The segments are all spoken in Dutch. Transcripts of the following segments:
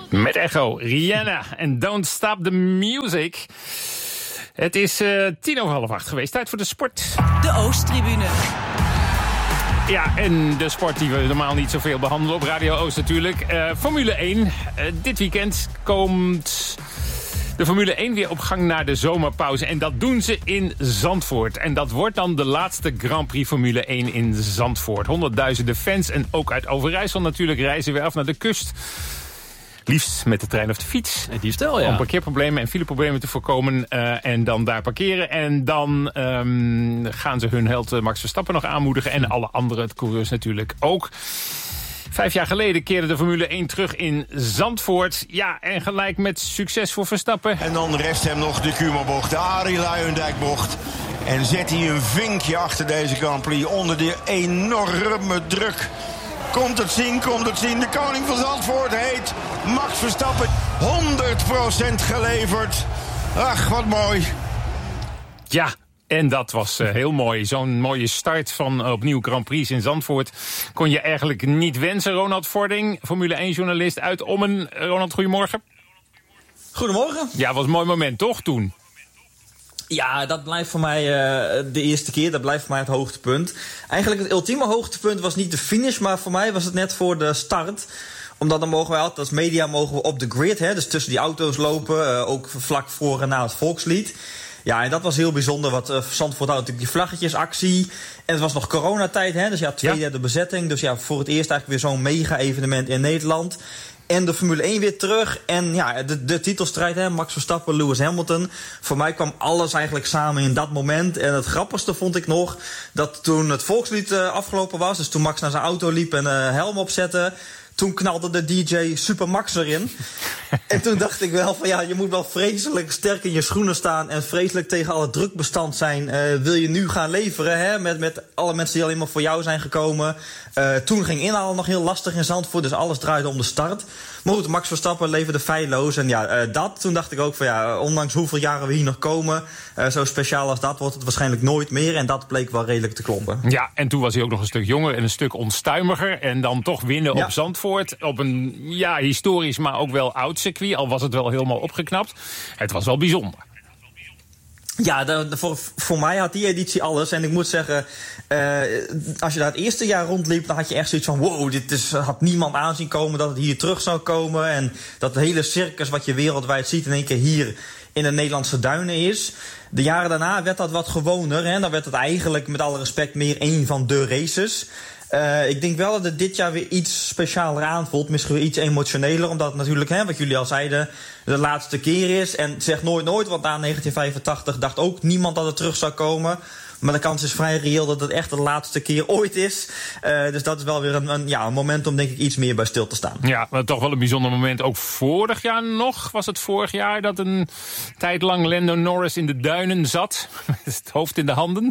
Met Echo, Rihanna en Don't Stop the Music. Het is 7:10 geweest. Tijd voor de sport. De Oosttribune. Ja, en de sport die we normaal niet zoveel behandelen op Radio Oost natuurlijk. Formule 1. Dit weekend komt de Formule 1 weer op gang na de zomerpauze. En dat doen ze in Zandvoort. En dat wordt dan de laatste Grand Prix Formule 1 in Zandvoort. Honderdduizenden fans en ook uit Overijssel natuurlijk reizen weer af naar de kust. Liefst met de trein of de fiets. Het liefst wel, ja. Om parkeerproblemen en fileproblemen te voorkomen. En dan daar parkeren. En dan gaan ze hun held Max Verstappen nog aanmoedigen. En alle andere coureurs natuurlijk ook. 5 jaar geleden keerde de Formule 1 terug in Zandvoort. Ja, en gelijk met succes voor Verstappen. En dan rest hem nog de Kuma-bocht, de Arie Luijendijk-bocht. En zet hij een vinkje achter deze Grand Prix onder de enorme druk. Komt het zien. De koning van Zandvoort heet Max Verstappen. 100% geleverd. Ach, wat mooi. Ja, en dat was heel mooi. Zo'n mooie start van opnieuw Grand Prix in Zandvoort kon je eigenlijk niet wensen. Ronald Vording, Formule 1-journalist uit Ommen. Ronald, goedemorgen. Goedemorgen. Ja, was een mooi moment, toch, toen? Ja, dat blijft voor mij de eerste keer. Dat blijft voor mij het hoogtepunt. Eigenlijk het ultieme hoogtepunt was niet de finish, maar voor mij was het net voor de start. Omdat dan mogen wij altijd als media op de grid, hè, dus tussen die auto's lopen. Ook vlak voor en na het volkslied. Ja, en dat was heel bijzonder. Want Zandvoort had natuurlijk die vlaggetjesactie. En het was nog coronatijd, hè, dus ja, 2/3 bezetting. Dus ja, voor het eerst eigenlijk weer zo'n mega-evenement in Nederland. En de Formule 1 weer terug. En ja, de titelstrijd, hè, Max Verstappen, Lewis Hamilton. Voor mij kwam alles eigenlijk samen in dat moment. En het grappigste vond ik nog dat toen het volkslied afgelopen was, dus toen Max naar zijn auto liep en helm opzette, toen knalde de DJ Super Max erin. En toen dacht ik wel van ja, je moet wel vreselijk sterk in je schoenen staan en vreselijk tegen alle druk bestand zijn. Wil je nu gaan leveren, hè, met alle mensen die alleen maar voor jou zijn gekomen. Toen ging inhalen nog heel lastig in Zandvoort, dus alles draaide om de start. Maar goed, Max Verstappen leverde feilloos. En ja, toen dacht ik ook van ja, ondanks hoeveel jaren we hier nog komen, zo speciaal als dat wordt het waarschijnlijk nooit meer. En dat bleek wel redelijk te kloppen. Ja, en toen was hij ook nog een stuk jonger en een stuk onstuimiger. En dan toch winnen op Zandvoort. Op een historisch, maar ook wel oud circuit. Al was het wel helemaal opgeknapt. Het was wel bijzonder. Ja, voor mij had die editie alles. En ik moet zeggen, als je daar het eerste jaar rondliep, dan had je echt zoiets van wow, had niemand aanzien komen dat het hier terug zou komen. En dat hele circus wat je wereldwijd ziet in één keer hier in de Nederlandse duinen is. De jaren daarna werd dat wat gewoner. Hè? Dan werd het eigenlijk met alle respect meer een van de races. Ik denk wel dat het dit jaar weer iets specialer aanvoelt. Misschien weer iets emotioneler. Omdat het natuurlijk, hè, wat jullie al zeiden, de laatste keer is. En zeg nooit nooit, want na 1985 dacht ook niemand dat het terug zou komen. Maar de kans is vrij reëel dat het echt de laatste keer ooit is. Dus dat is wel weer een moment om denk ik iets meer bij stil te staan. Ja, maar toch wel een bijzonder moment. Ook vorig jaar nog, was het vorig jaar dat een tijd lang Lando Norris in de duinen zat. Met het hoofd in de handen.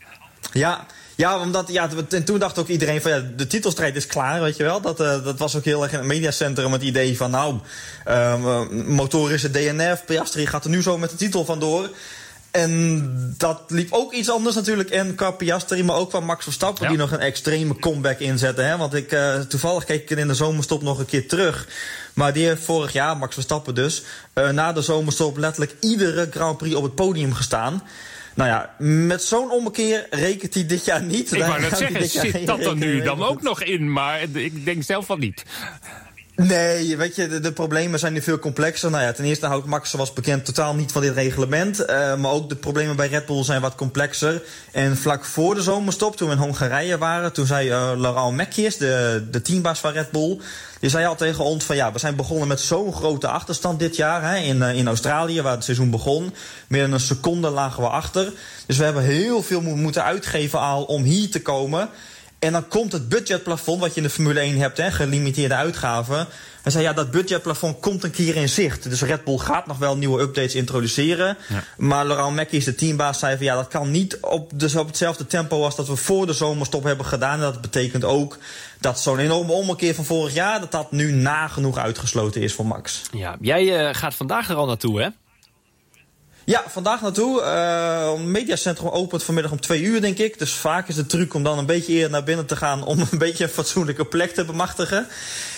Ja, omdat en toen dacht ook iedereen van ja, de titelstrijd is klaar, weet je wel. Dat was ook heel erg in het mediacentrum het idee van motorische DNF, Piastri gaat er nu zo met de titel vandoor. En dat liep ook iets anders natuurlijk. En qua Piastri, maar ook van Max Verstappen, die nog een extreme comeback inzette. Hè? Want toevallig keek ik in de zomerstop nog een keer terug. Maar die heeft vorig jaar, Max Verstappen dus, na de zomerstop letterlijk iedere Grand Prix op het podium gestaan. Nou ja, met zo'n ommekeer rekent hij dit jaar niet. Ik wou net zeggen, zit dat er nu dan ook nog in? Maar ik denk zelf van niet. Nee, weet je, de problemen zijn nu veel complexer. Nou ja, ten eerste houdt Max, zoals bekend, totaal niet van dit reglement. Maar ook de problemen bij Red Bull zijn wat complexer. En vlak voor de zomerstop, toen we in Hongarije waren, toen zei Laurent Mekies, de teambaas van Red Bull, die zei al tegen ons van ja, we zijn begonnen met zo'n grote achterstand dit jaar, hè, in Australië, waar het seizoen begon. Meer dan een seconde lagen we achter. Dus we hebben heel veel moeten uitgeven al om hier te komen. En dan komt het budgetplafond, wat je in de Formule 1 hebt, hè, gelimiteerde uitgaven. Hij zei, ja, dat budgetplafond komt een keer in zicht. Dus Red Bull gaat nog wel nieuwe updates introduceren. Ja. Maar Laurent Mekies, de teambaas, zei van ja, dat kan niet op hetzelfde tempo als dat we voor de zomerstop hebben gedaan. En dat betekent ook dat zo'n enorme ommekeer van vorig jaar, dat nu nagenoeg uitgesloten is voor Max. Ja, jij gaat vandaag er al naartoe, hè? Ja, vandaag naartoe. Het mediacentrum opent vanmiddag om 2:00, denk ik. Dus vaak is de truc om dan een beetje eerder naar binnen te gaan om een beetje een fatsoenlijke plek te bemachtigen.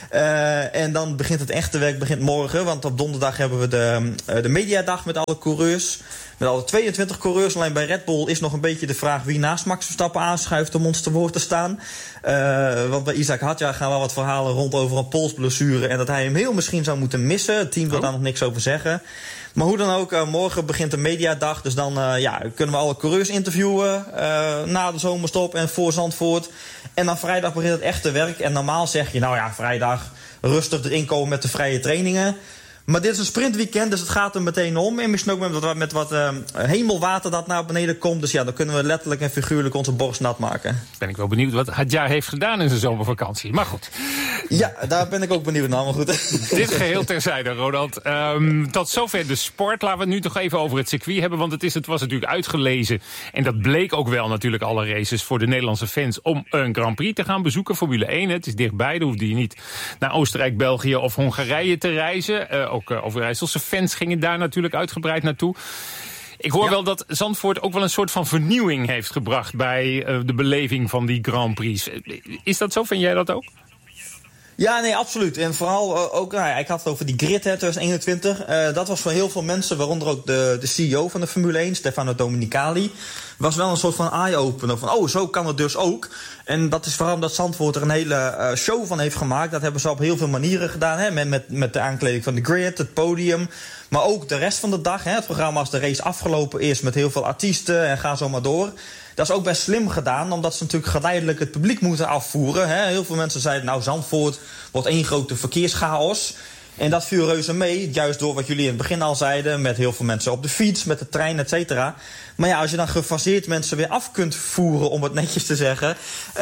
En dan begint het echte werk morgen. Want op donderdag hebben we de mediadag met alle coureurs. Met alle 22 coureurs. Alleen bij Red Bull is nog een beetje de vraag wie naast Max Verstappen aanschuift om ons te woord te staan. Want bij Isaac Hadjar gaan wel wat verhalen rond over een polsblessure. En dat hij hem heel misschien zou moeten missen. Het team wil daar nog niks over zeggen. Maar hoe dan ook, morgen begint de mediadag. Dus dan kunnen we alle coureurs interviewen na de zomerstop en voor Zandvoort. En dan vrijdag begint het echte werk. En normaal zeg je, vrijdag rustig erin komen met de vrije trainingen. Maar dit is een sprintweekend, dus het gaat er meteen om. En misschien ook met wat hemelwater dat naar beneden komt. Dus ja, dan kunnen we letterlijk en figuurlijk onze borst nat maken. Ben ik wel benieuwd wat Hadjar heeft gedaan in zijn zomervakantie. Maar goed. Ja, daar ben ik ook benieuwd naar. Maar goed. Dit geheel terzijde, Ronald. Tot zover de sport. Laten we het nu toch even over het circuit hebben. Want het was natuurlijk uitgelezen. En dat bleek ook wel natuurlijk alle races voor de Nederlandse fans om een Grand Prix te gaan bezoeken. Formule 1, het is dichtbij. Dan hoefde je niet naar Oostenrijk, België of Hongarije te reizen. Ook Overijsselse fans gingen daar natuurlijk uitgebreid naartoe. Ik hoor wel dat Zandvoort ook wel een soort van vernieuwing heeft gebracht bij de beleving van die Grand Prix. Is dat zo? Vind jij dat ook? Ja, nee, absoluut. En vooral ook, ik had het over die grid 2021. Dat was voor heel veel mensen, waaronder ook de CEO van de Formule 1, Stefano Domenicali, was wel een soort van eye-opener. Van, zo kan het dus ook. En dat is vooral omdat Zandvoort er een hele show van heeft gemaakt. Dat hebben ze op heel veel manieren gedaan. Hè? Met de aankleding van de grid, het podium. Maar ook de rest van de dag. Hè? Het programma als de race afgelopen is met heel veel artiesten en ga zo maar door. Dat is ook best slim gedaan, omdat ze natuurlijk geleidelijk het publiek moeten afvoeren. Hè? Heel veel mensen zeiden, Zandvoort wordt één grote verkeerschaos. En dat viel reuze mee, juist door wat jullie in het begin al zeiden, met heel veel mensen op de fiets, met de trein, et cetera. Maar ja, als je dan gefaseerd mensen weer af kunt voeren, om het netjes te zeggen,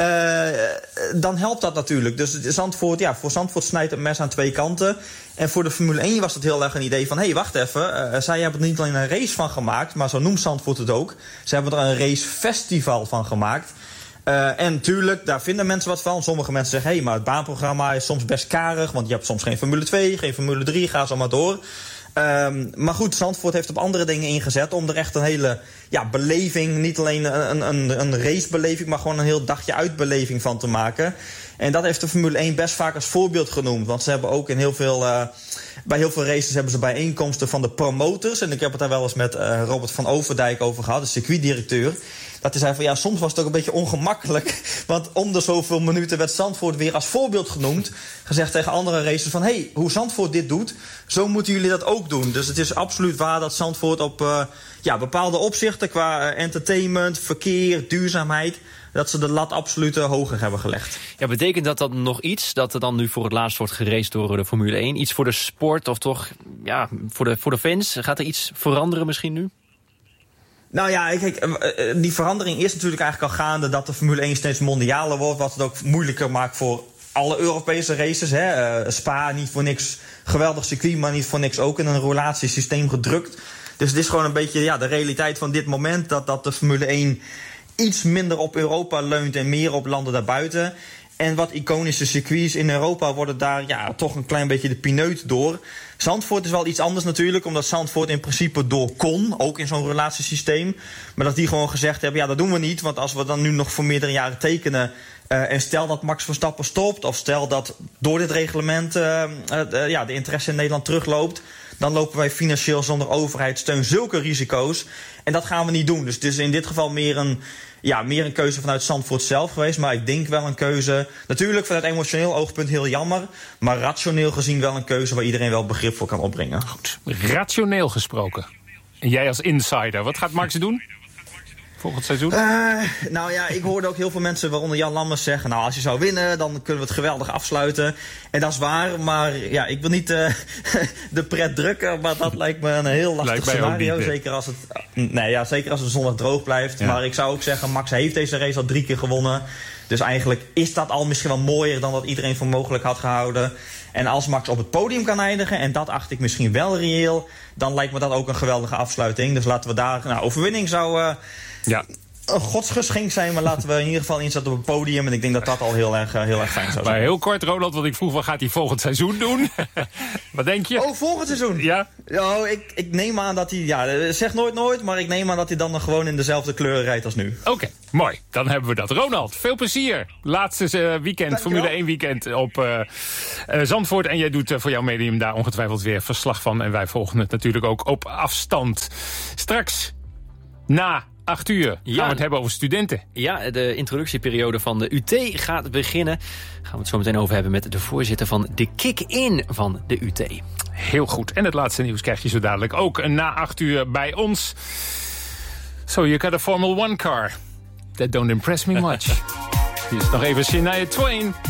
dan helpt dat natuurlijk. Dus voor Zandvoort snijdt het mes aan twee kanten. En voor de Formule 1 was het heel erg een idee van, wacht even, zij hebben er niet alleen een race van gemaakt, maar zo noemt Zandvoort het ook. Ze hebben er een racefestival van gemaakt. En natuurlijk, daar vinden mensen wat van. Sommige mensen zeggen, maar het baanprogramma is soms best karig, want je hebt soms geen Formule 2, geen Formule 3, ga zo maar door. Maar goed, Zandvoort heeft op andere dingen ingezet om er echt een hele beleving, niet alleen een racebeleving, maar gewoon een heel dagje uitbeleving van te maken. En dat heeft de Formule 1 best vaak als voorbeeld genoemd. Want ze hebben ook bij heel veel races hebben ze bijeenkomsten van de promoters. En ik heb het daar wel eens met Robert van Overdijk over gehad, de circuitdirecteur. Dat hij zei van soms was het ook een beetje ongemakkelijk. Want om de zoveel minuten werd Zandvoort weer als voorbeeld genoemd. Gezegd tegen andere racers van, hoe Zandvoort dit doet, zo moeten jullie dat ook doen. Dus het is absoluut waar dat Zandvoort op bepaalde opzichten qua entertainment, verkeer, duurzaamheid, dat ze de lat absoluut hoger hebben gelegd. Ja, betekent dat dan nog iets? Dat er dan nu voor het laatst wordt geraced door de Formule 1? Iets voor de sport of toch voor de fans? Gaat er iets veranderen misschien nu? Nou ja, kijk, die verandering is natuurlijk eigenlijk al gaande dat de Formule 1 steeds mondialer wordt, wat het ook moeilijker maakt voor alle Europese races. Hè. Spa niet voor niks geweldig circuit, maar niet voor niks ook in een relatiesysteem gedrukt. Dus het is gewoon een beetje de realiteit van dit moment, dat de Formule 1 iets minder op Europa leunt en meer op landen daarbuiten. En wat iconische circuits in Europa worden daar toch een klein beetje de pineut door. Zandvoort is wel iets anders natuurlijk, omdat Zandvoort in principe door kon, ook in zo'n relatiesysteem. Maar dat die gewoon gezegd hebben, dat doen we niet, want als we dan nu nog voor meerdere jaren tekenen, en stel dat Max Verstappen stopt, of stel dat door dit reglement de interesse in Nederland terugloopt, dan lopen wij financieel zonder overheidssteun zulke risico's. En dat gaan we niet doen. Dus het is in dit geval meer een keuze vanuit Zandvoort zelf geweest. Maar ik denk wel een keuze, natuurlijk vanuit emotioneel oogpunt heel jammer, maar rationeel gezien wel een keuze waar iedereen wel begrip voor kan opbrengen. Goed, rationeel gesproken. En jij als insider, wat gaat Max doen volgend seizoen? Ik hoorde ook heel veel mensen, waaronder Jan Lammers, zeggen, als je zou winnen, dan kunnen we het geweldig afsluiten. En dat is waar, maar ik wil niet de pret drukken, maar dat lijkt me een heel lastig scenario. Niet, zeker als het zondag droog blijft. Ja. Maar ik zou ook zeggen, Max heeft deze race al 3 keer gewonnen. Dus eigenlijk is dat al misschien wel mooier dan wat iedereen voor mogelijk had gehouden. En als Max op het podium kan eindigen, en dat acht ik misschien wel reëel, dan lijkt me dat ook een geweldige afsluiting. Dus laten we daar, overwinning zou een godsgeschenk zijn, maar laten we in ieder geval inzetten op een podium. En ik denk dat dat al heel erg fijn zou zijn. Maar heel kort, Ronald, want ik vroeg, wat gaat hij volgend seizoen doen? Wat denk je? Oh, volgend seizoen? Ja? Oh, ik neem aan dat hij, zeg nooit, maar ik neem aan dat hij dan gewoon in dezelfde kleuren rijdt als nu. Oké, mooi. Dan hebben we dat. Ronald, veel plezier. Laatste weekend, Dankjewel. Formule 1 weekend op Zandvoort. En jij doet voor jouw medium daar ongetwijfeld weer verslag van. En wij volgen het natuurlijk ook op afstand. Straks, na 8 uur, gaan we het hebben over studenten. Ja, de introductieperiode van de UT gaat beginnen. Gaan we het zo meteen over hebben met de voorzitter van de Kick-In van de UT. Heel goed. En het laatste nieuws krijg je zo dadelijk ook na 8 uur bij ons. So you got a Formula 1 car. That don't impress me much. Hier is nog even Shania Twain.